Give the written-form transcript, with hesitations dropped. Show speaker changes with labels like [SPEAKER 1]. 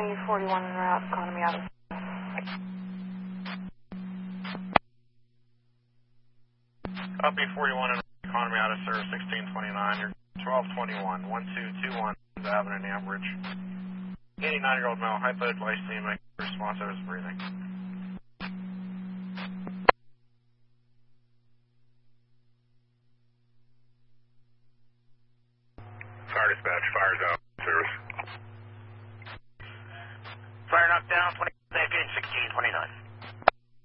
[SPEAKER 1] Copy 41 en route, economy out of.
[SPEAKER 2] Copy 41 and economy out of service 1629. You're 1221, 1221 Avenue in Ambridge. 89-year-old male, hypoglycemic, responsive is breathing.
[SPEAKER 3] Fire dispatch, fire's out, service.
[SPEAKER 4] Fire knockdown, 1629.